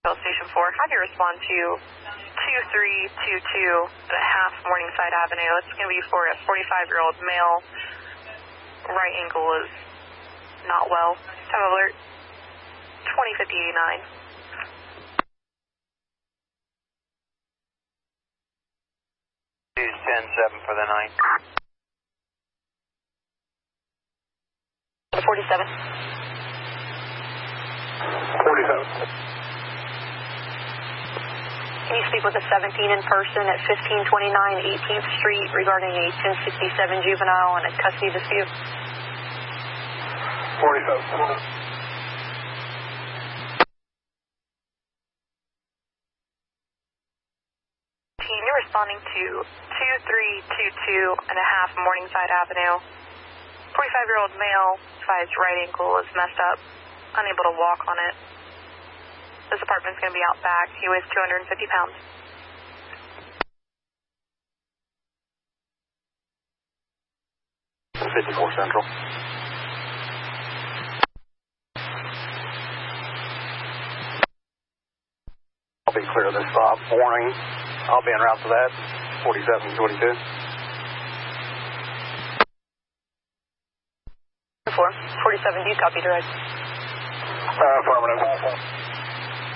Station 4, have you respond to 2322 and a half Morningside Avenue. It's going to be for a 45-year-old male. Right ankle is not well. Time of alert, 20:59. 10-7 for the night. 47. 47. Can you speak with a 17 in person at 1529 18th Street regarding a 1067 juvenile and a custody dispute? 47. You're responding to 2322 and a half Morningside Avenue. 45-year-old male, his right ankle is messed up, unable to walk on it. This apartment's going to be out back. He weighs 250 pounds. '54 Central. I'll be clear of this stop. Warning, I'll be en route to that. 4722. 47, do you copy direct? Affirmative.